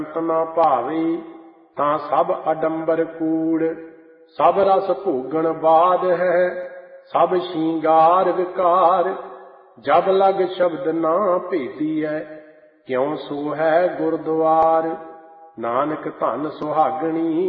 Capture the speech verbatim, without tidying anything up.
ਨਾ ਭਾਵੇ ਤਾਂ ਸਭ ਅਡੰਬਰ ਕੂੜ। ਸਭ ਰਸ ਭੋਗਣ ਬਾਦ ਹੈ ਸਭ ਸ਼ਿੰਗਾਰ ਵਿਕਾਰ। ਜਬ ਲਗ ਸ਼ਬਦ ਨਾ ਭੇਦੀਐ ਕਿਉ ਸੋ ਹੈ ਗੁਰਦੁਆਰ। ਨਾਨਕ ਧਨ ਸੁਹਾਗਣੀ